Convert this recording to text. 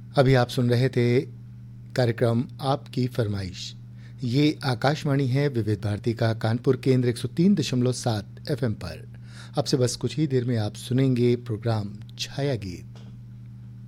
अभी आप सुन रहे थे कार्यक्रम आपकी फरमाइश। ये आकाशवाणी है विविध भारती का कानपुर केंद्र 103.7 FM पर। अब से बस कुछ ही देर में आप सुनेंगे प्रोग्राम छाया गीत।